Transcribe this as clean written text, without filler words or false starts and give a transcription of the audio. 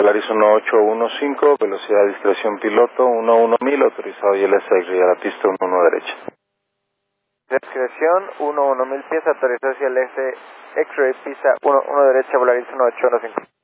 Volaris 1815, velocidad de discreción piloto 11000, autorizado ILS X-ray a la pista 11 derecha. Discreción 11000 pies, autorizado hacia el este X-ray, pista 11 derecha, Volaris 1815.